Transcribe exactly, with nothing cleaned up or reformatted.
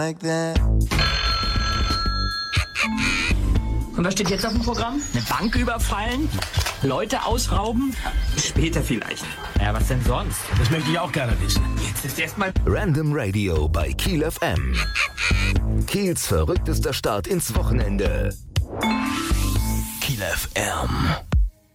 Like that. Und was steht jetzt auf dem Programm? Eine Bank überfallen? Leute ausrauben? Später vielleicht. Ja, was denn sonst? Das möchte ich auch gerne wissen. Jetzt ist erstmal Random Radio bei Kiel F M. Kiels verrücktester Start ins Wochenende. Kiel F M.